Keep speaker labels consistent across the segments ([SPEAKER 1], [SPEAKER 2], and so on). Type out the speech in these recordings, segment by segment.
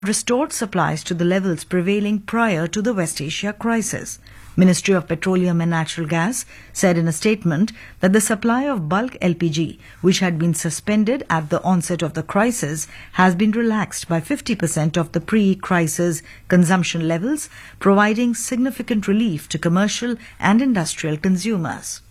[SPEAKER 1] restored supplies to the levels prevailing prior to the West Asia crisis. Ministry of Petroleum and Natural Gas said in a statement that the supply of bulk LPG, which had been suspended at the onset of the crisis, has been relaxed by 50% of the pre-crisis consumption levels, providing significant relief to commercial and industrial consumers.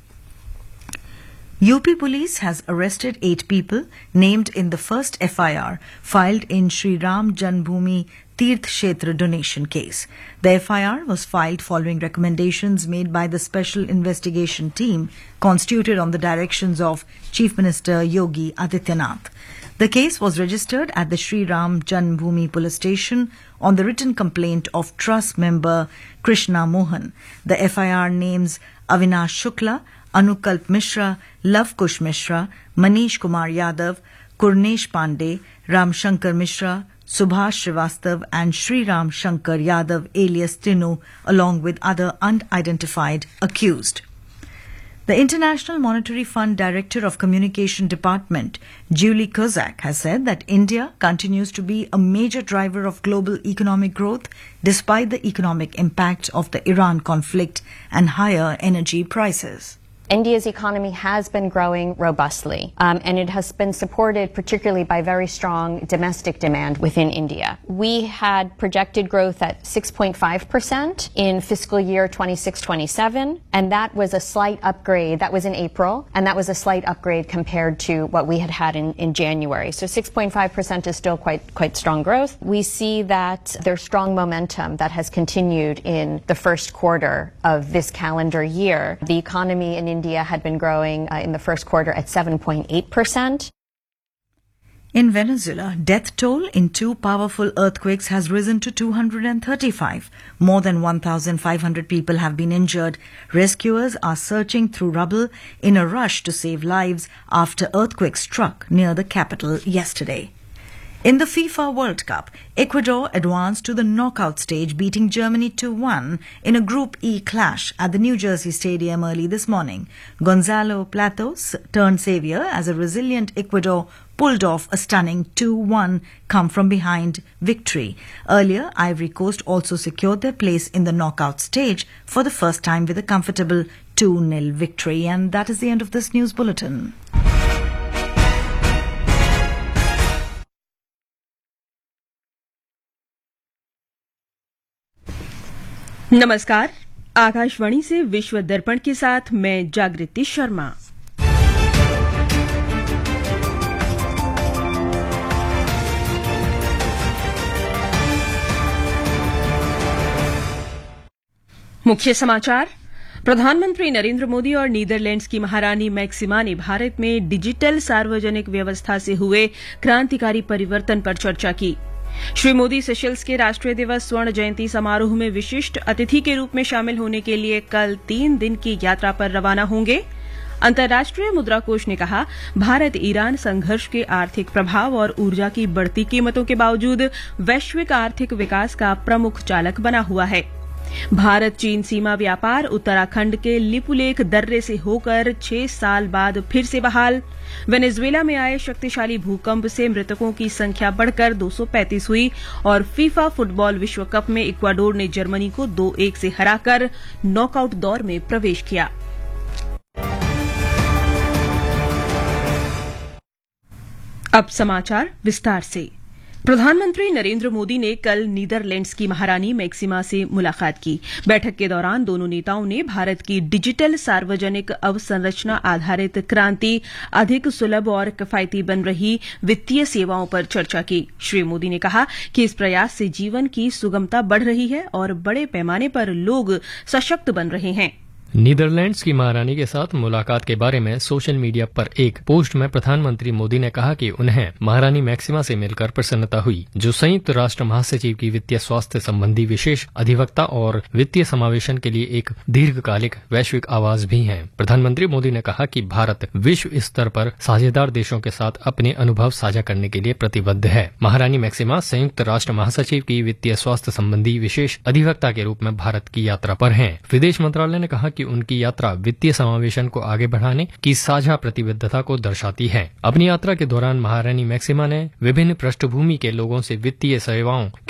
[SPEAKER 1] UP Police has arrested 8 people named in the first FIR filed in Sri Ram Janmabhoomi Tirth Kshetra donation case. The FIR was filed following recommendations made by the Special Investigation Team constituted on the directions of Chief Minister Yogi Adityanath. The case was registered at the Sri Ram Janmabhoomi Police Station on the written complaint of Trust member Krishna Mohan. The FIR names Avinash Shukla, Anukalp Mishra, Lav Kush Mishra, Manish Kumar Yadav, Kurnesh Pandey, Ram Shankar Mishra, Subhash Srivastav and Sri Ram Shankar Yadav alias Tinu, along with other unidentified accused. The International Monetary Fund Director of Communication Department, Julie Kozak, has said that India continues to be a major driver of global economic growth despite the economic impact of the Iran conflict and higher energy prices.
[SPEAKER 2] India's economy has been growing robustly, and it has been supported particularly by very strong domestic demand within India. We had projected growth at 6.5% in fiscal year 26-27, and that was a slight upgrade. That was in April, and that was a slight upgrade compared to what we had in January. So 6.5% is still quite strong growth. We see that there's strong momentum that has continued in the first quarter of this calendar year. The economy in India had been growing in the first quarter at 7.8%.
[SPEAKER 1] In Venezuela, death toll in 2 powerful earthquakes has risen to 235. More than 1,500 people have been injured. Rescuers are searching through rubble in a rush to save lives after earthquakes struck near the capital yesterday. In the FIFA World Cup, Ecuador advanced to the knockout stage, beating Germany 2-1 in a Group E clash at the New Jersey Stadium early this morning. Gonzalo Platos turned saviour as a resilient Ecuador pulled off a stunning 2-1 come-from-behind victory. Earlier, Ivory Coast also secured their place in the knockout stage for the first time with a comfortable 2-0 victory. And that is the end of this news bulletin.
[SPEAKER 3] नमस्कार, आकाशवाणी से विश्व दर्पण के साथ मैं जागृति शर्मा। मुख्य समाचार। प्रधानमंत्री नरेंद्र मोदी और नीदरलैंड्स की महारानी मैक्सिमा ने भारत में डिजिटल सार्वजनिक व्यवस्था से हुए क्रांतिकारी परिवर्तन पर चर्चा की। श्री मोदी सेशल्स के राष्ट्रीय दिवस स्वर्ण जयंती समारोह में विशिष्ट अतिथि के रूप में शामिल होने के लिए कल 3 दिन की यात्रा पर रवाना होंगे। अंतर्राष्ट्रीय मुद्रा कोष ने कहा, भारत ईरान संघर्ष के आर्थिक प्रभाव और ऊर्जा की बढ़ती कीमतों के बावजूद वैश्विक आर्थिक विकास का प्रमुख चालक बना हुआ है। भारत चीन सीमा व्यापार उत्तराखंड के लिपुलेख दर्रे से होकर 6 साल बाद फिर से बहाल। वेनेजुएला में आए शक्तिशाली भूकंप से मृतकों की संख्या बढ़कर 235 हुई और फीफा फुटबॉल विश्व कप में इक्वाडोर ने जर्मनी को 2-1 से हराकर नॉकआउट दौर में प्रवेश किया। अब समाचार विस्तार से। प्रधानमंत्री नरेंद्र मोदी ने कल नीदरलैंड्स की महारानी मैक्सिमा से मुलाकात की। बैठक के दौरान दोनों नेताओं ने भारत की डिजिटल सार्वजनिक अवसंरचना आधारित क्रांति, अधिक सुलभ और किफायती बन रही वित्तीय सेवाओं पर चर्चा की। श्री मोदी ने कहा कि इस प्रयास से जीवन की सुगमता बढ़ रही है और बड़े पैमाने पर लोग सशक्त बन रहे हैं।
[SPEAKER 4] नीदरलैंड्स की महारानी के साथ मुलाकात के बारे में सोशल मीडिया पर एक पोस्ट में प्रधानमंत्री मोदी ने कहा कि उन्हें महारानी मैक्सिमा से मिलकर प्रसन्नता हुई, जो संयुक्त राष्ट्र महासचिव की वित्तीय स्वास्थ्य संबंधी विशेष अधिवक्ता और वित्तीय समावेशन के लिए एक दीर्घकालिक वैश्विक आवाज भी हैं। प्रधानमंत्री मोदी ने कहा कि भारत विश्व स्तर पर साझेदार देशों के साथ अपने अनुभव साझा करने के लिए प्रतिबद्ध है। महारानी मैक्सिमा संयुक्त राष्ट्र महासचिव की वित्तीय स्वास्थ्य संबंधी विशेष अधिवक्ता के रूप में भारत की यात्रा पर हैं। विदेश मंत्रालय ने कहा कि उनकी यात्रा वित्तीय समावेशन को आगे बढ़ाने की साझा प्रतिबद्धता को दर्शाती है। अपनी यात्रा के दौरान महारानी मैक्सिमा ने विभिन्न पृष्ठभूमि के लोगों से वित्तीय सेवाओं